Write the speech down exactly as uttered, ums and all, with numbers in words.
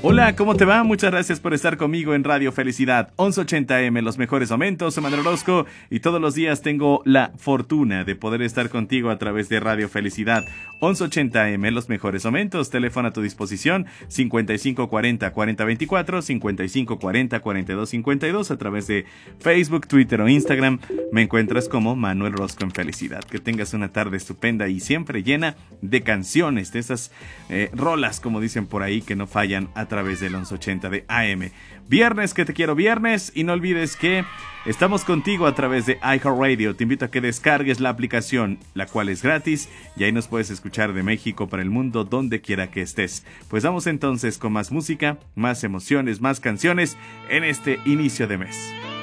Hola, ¿cómo te va? Muchas gracias por estar conmigo en Radio Felicidad once ochenta eme, los mejores momentos. Soy Manuel Orozco y todos los días tengo la fortuna de poder estar contigo a través de Radio Felicidad once ochenta eme, los mejores momentos. Teléfono a tu disposición cincuenta y cinco cuarenta cuarenta veinticuatro, cincuenta y cinco cuarenta cuarenta y dos cincuenta y dos. A través de Facebook, Twitter o Instagram me encuentras como Manuel Orozco en Felicidad. Que tengas una tarde estupenda y siempre llena de canciones, de esas eh, rolas, como dicen por ahí, que no fallan a través del once ochenta de A M. Viernes, que te quiero viernes, y no olvides que estamos contigo a través de iHeartRadio. Te invito a que descargues la aplicación, la cual es gratis, y ahí nos puedes escuchar de México para el mundo, donde quiera que estés. Pues vamos entonces con más música, más emociones, más canciones en este inicio de mes.